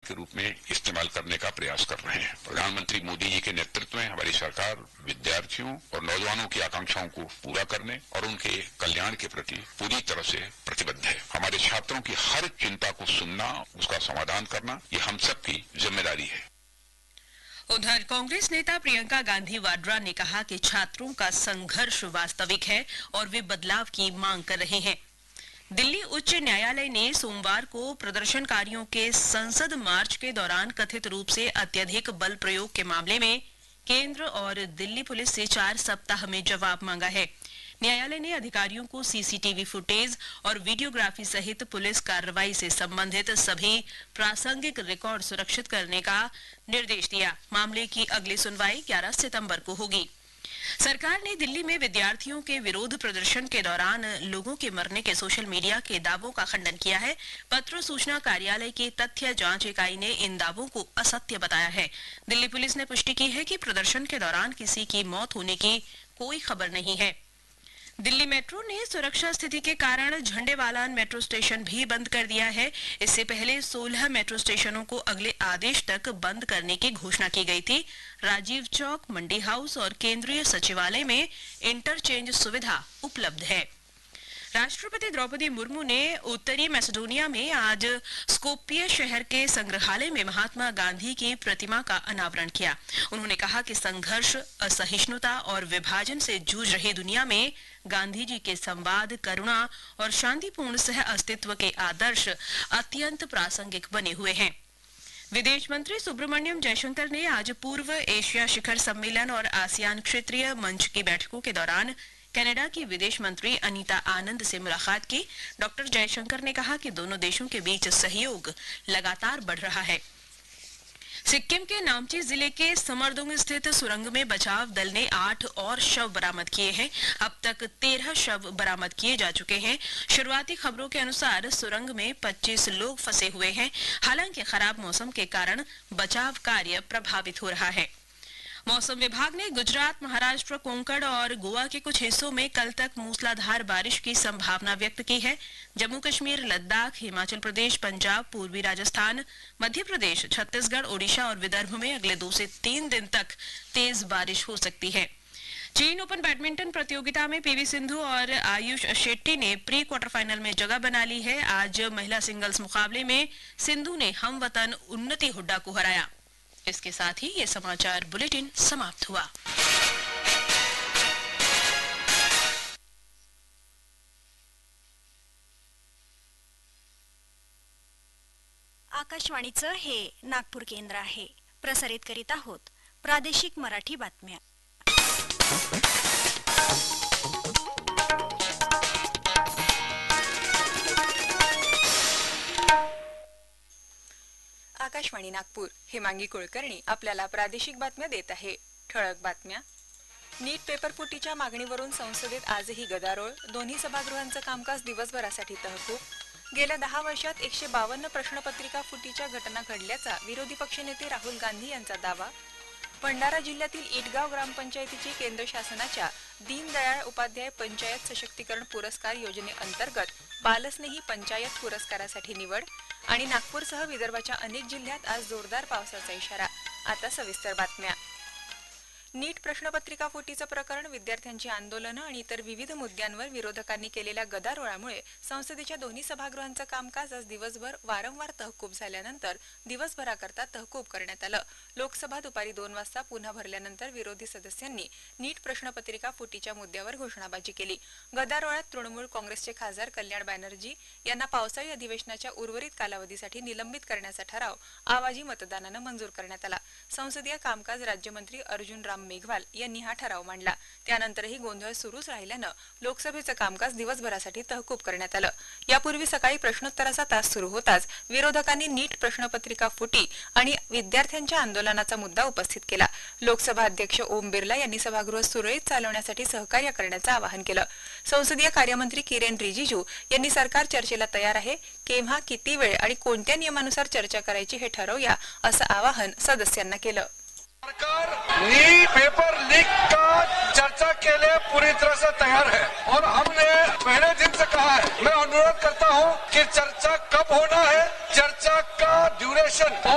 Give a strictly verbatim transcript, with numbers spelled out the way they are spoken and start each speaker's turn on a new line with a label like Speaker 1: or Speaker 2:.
Speaker 1: के रूप में इस्तेमाल करने का प्रयास कर रहे हैं। प्रधानमंत्री मोदी जी के नेतृत्व में हमारी सरकार विद्यार्थियों और नौजवानों की आकांक्षाओं को पूरा करने और उनके कल्याण के प्रति पूरी तरह से प्रतिबद्ध है। हमारे छात्रों की हर चिंता को सुनना, उसका समाधान करना, ये हम सबकी जिम्मेदारी है।
Speaker 2: उधर कांग्रेस नेता प्रियंका गांधी वाड्रा ने कहा कि छात्रों का संघर्ष वास्तविक है और वे बदलाव की मांग कर रहे हैं। दिल्ली उच्च न्यायालय ने सोमवार को प्रदर्शनकारियों के संसद मार्च के दौरान कथित रूप से अत्यधिक बल प्रयोग के मामले में केंद्र और दिल्ली पुलिस से चार सप्ताह में जवाब मांगा है। न्यायालय ने अधिकारियों को सीसीटीवी फुटेज और वीडियोग्राफी सहित पुलिस कार्रवाई से संबंधित सभी प्रासंगिक रिकॉर्ड सुरक्षित करने का निर्देश दिया। मामले की अगली सुनवाई ग्यारह सितंबर को होगी। सरकार ने दिल्ली में विद्यार्थियों के विरोध प्रदर्शन के दौरान लोगों के मरने के सोशल मीडिया के दावों का खंडन किया है। पत्र सूचना कार्यालय की तथ्य जांच इकाई ने इन दावों को असत्य बताया है। दिल्ली पुलिस ने पुष्टि की है कि प्रदर्शन के दौरान किसी की मौत होने की कोई खबर नहीं है। दिल्ली मेट्रो ने सुरक्षा स्थिति के कारण झंडेवालान मेट्रो स्टेशन भी बंद कर दिया है। इससे पहले सोलह मेट्रो स्टेशनों को अगले आदेश तक बंद करने की घोषणा की गई थी। राजीव चौक, मंडी हाउस और केंद्रीय सचिवालय में इंटरचेंज सुविधा उपलब्ध है। राष्ट्रपति द्रौपदी मुर्मू ने उत्तरी मैसेडोनिया में आज स्कोपिये शहर के संग्रहालय में महात्मा गांधी की प्रतिमा का अनावरण किया। उन्होंने कहा कि संघर्ष, असहिष्णुता और विभाजन से जूझ रही दुनिया में गांधी जी के संवाद, करुणा और शांतिपूर्ण सह अस्तित्व के आदर्श अत्यंत प्रासंगिक बने हुए हैं। विदेश मंत्री सुब्रमण्यम जयशंकर ने आज पूर्व एशिया शिखर सम्मेलन और आसियान क्षेत्रीय मंच की बैठकों के दौरान कनाडा की विदेश मंत्री अनीता आनंद से मुलाकात की। डॉक्टर जयशंकर ने कहा कि दोनों देशों के बीच सहयोग लगातार बढ़ रहा है। सिक्किम के नामची जिले के समरदुंग स्थित सुरंग में बचाव दल ने आठ और शव बरामद किए हैं। अब तक तेरह शव बरामद किए जा चुके हैं। शुरुआती खबरों के अनुसार सुरंग में पच्चीस लोग फंसे हुए हैं। हालांकि खराब मौसम के कारण बचाव कार्य प्रभावित हो रहा है। मौसम विभाग ने गुजरात, महाराष्ट्र, कोंकण और गोवा के कुछ हिस्सों में कल तक मूसलाधार बारिश की संभावना व्यक्त की है। जम्मू कश्मीर, लद्दाख, हिमाचल प्रदेश, पंजाब, पूर्वी राजस्थान, मध्य प्रदेश, छत्तीसगढ़, ओडिशा और विदर्भ में अगले दो से तीन दिन तक तेज बारिश हो सकती है। चीन ओपन बैडमिंटन प्रतियोगिता में पीवी सिंधु और आयुष शेट्टी ने प्री क्वार्टर फाइनल में जगह बना ली है। आज महिला सिंगल्स मुकाबले में सिंधु ने हमवतन उन्नति हुड्डा को हराया। इसके साथ ही ये समाचार बुलेटिन समाप्त हुआ।
Speaker 3: आकाशवाणीचं हे नागपूर केंद्र आहे। प्रसारित करीत आहोत प्रादेशिक मराठी बातम्या।
Speaker 4: आकाशवाणी नागपूर, हेमांगी कुलकर्णी आपल्याला प्रादेशिक बातम्या देत आहे। ठळक बातम्या। नीट पेपर फुटीच्या मागणीवरून संसदेत आजही गदारोळ। दोन्ही सभागृहांचं कामकाज दिवसभरासाठी तहकूब। गेल्या दहा वर्षात एकशे बावन्न प्रश्नपत्रिका फुटीच्या घटना घडल्याचा विरोधी पक्षनेते राहुल गांधी यांचा दावा। भंडारा जिल्ह्यातील इटगाव ग्रामपंचायतीची केंद्र शासनाच्या दीनदयाळ उपाध्याय पंचायत सशक्तीकरण पुरस्कार योजनेअंतर्गत बालस्नेही पंचायत पुरस्कारासाठी निवड। आणि नागपूरसह विदर्भाच्या अनेक जिल्ह्यात आज जोरदार पावसाचा इशारा। आता सविस्तर बातम्या। नीट प्रश्नपत्रिका फुटीचं प्रकरण, विद्यार्थ्यांची आंदोलनं आणि इतर विविध मुद्द्यांवर विरोधकांनी केलेल्या गदारोळामुळे संसदेच्या दोन्ही सभागृहांचं कामकाज आज दिवसभर वारंवार तहकूब झाल्यानंतर दिवसभराकरता तहकूब करण्यात आलं। लोकसभा दुपारी दोन वाजता पुन्हा भरल्यानंतर विरोधी सदस्यांनी नीट प्रश्नपत्रिका फुटीच्या मुद्द्यावर घोषणाबाजी केली। गदारोळात तृणमूल काँग्रेसचे खासदार कल्याण बॅनर्जी यांना पावसाळी अधिवेशनाच्या उर्वरित कालावधीसाठी निलंबित करण्याचा ठराव आवाजी मतदानानं मंजूर करण्यात आला। संसदीय कामकाज राज्यमंत्री अर्जुन राम मेघवाल यांनी हा ठराव मांडला। त्यानंतरही गोंधळ सुरूच राहिल्यानं लोकसभेचं कामकाज दिवसभरासाठी तहकूब करण्यात आलं। यापूर्वी सकाळी प्रश्नोत्तराचा तास सुरू होताच विरोधकांनी नीट प्रश्नपत्रिका फुटी आणि विद्यार्थ्यांच्या आंदोलनाचा मुद्दा उपस्थित केला। लोकसभा अध्यक्ष ओम बिर्ला यांनी सभागृह सुरळीत चालवण्यासाठी सहकार्य करण्याचं आवाहन केलं। संसदीय कार्यमंत्री किरेन रिजिजू यांनी सरकार चर्चेला तयार आहे, केव्हा, किती वेळ आणि कोणत्या नियमानुसार चर्चा करायची हे ठरवूया, असं आवाहन सदस्यांना केलं।
Speaker 5: सरकार नीट पेपर लीक का चर्चा के लिए पूरी तरह से तैयार है और हमने पहले दिन से कहा है। मैं अनुरोध करता हूं कि चर्चा कब होना है, चर्चा का ड्यूरेशन